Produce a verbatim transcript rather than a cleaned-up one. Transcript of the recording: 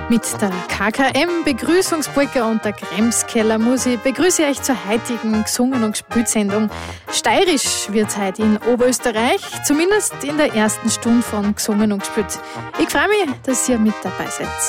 Mit der K K M-Begrüßungspolka und der Kremskeller Musik begrüße ich euch zur heutigen Gesungen- und Gespielt-Sendung. Steirisch wird es heute in Oberösterreich, zumindest in der ersten Stunde von Gesungen und Gespielt. Ich freue mich, dass ihr mit dabei seid.